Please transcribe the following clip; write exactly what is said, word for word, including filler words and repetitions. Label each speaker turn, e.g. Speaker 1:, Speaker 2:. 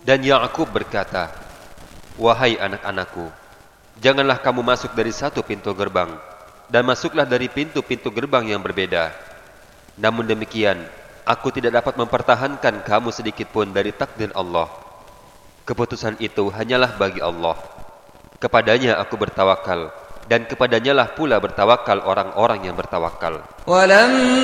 Speaker 1: Dan Ya'qub berkata, "Wahai anak-anakku, janganlah kamu masuk dari satu pintu gerbang, dan masuklah dari pintu-pintu gerbang yang berbeda. Namun demikian, aku tidak dapat mempertahankan kamu sedikit pun dari takdir Allah. Keputusan itu hanyalah bagi Allah. Kepadanya aku bertawakal, dan kepadanya lah pula bertawakal orang-orang yang bertawakal."